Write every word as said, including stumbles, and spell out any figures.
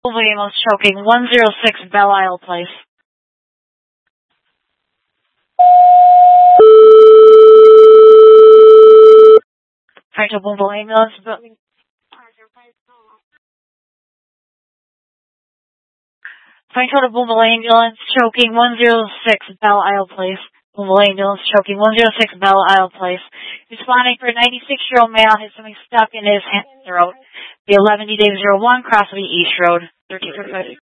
Williams choking, one oh six Belle Isle Place. Franklin Boomville Ambulance. Franklin Boomville Ambulance choking, one oh six Belle Isle Place. Boomville Ambulance choking, one oh six Belle Isle Place. Responding for a ninety-six-year-old male has something stuck in his throat. The eleven D Dave zero one, Crossway East Road, thirteen thirty-five.